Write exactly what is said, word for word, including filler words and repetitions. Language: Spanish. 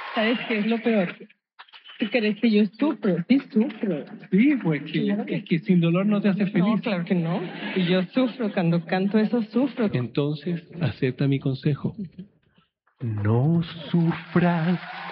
¿Sabes qué es lo peor? ¿Tú crees que yo sufro? Sí, sufro. Sí, pues que, Claro que es que sin dolor no te hace feliz. No, claro que no. Y yo sufro, cuando canto eso sufro. Entonces, acepta mi consejo. No sufras